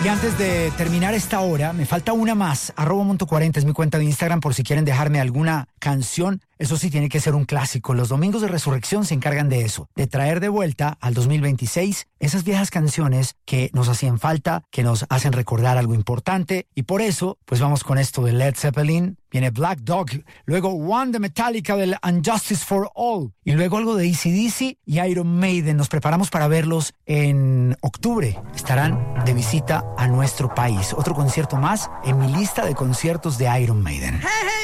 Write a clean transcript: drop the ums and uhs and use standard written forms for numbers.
Y antes de terminar esta hora, me falta una más. @Monto40 es mi cuenta de Instagram por si quieren dejarme alguna canción. Eso sí, tiene que ser un clásico. Los domingos de resurrección se encargan de eso, de traer de vuelta al 2026 esas viejas canciones que nos hacían falta, que nos hacen recordar algo importante. Y por eso, pues vamos con esto de Led Zeppelin. Viene Black Dog, luego One de Metallica del Unjustice for All, y luego algo de AC/DC y Iron Maiden. Nos preparamos para verlos en octubre. Estarán de visita a nuestro país. Otro concierto más en mi lista de conciertos de Iron Maiden. Hey, hey,